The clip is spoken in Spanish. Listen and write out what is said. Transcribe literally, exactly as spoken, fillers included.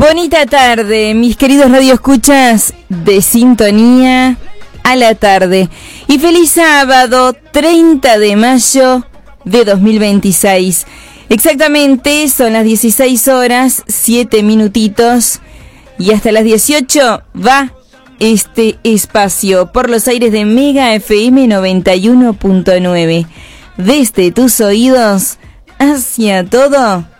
Bonita tarde, mis queridos radioescuchas de Sintonía a la Tarde. Y feliz sábado, treinta de mayo de dos mil veintiséis. Exactamente, son las dieciséis horas, siete minutitos. Y hasta las dieciocho va este espacio por los aires de Mega F M noventa y uno punto nueve. Desde tus oídos hacia todo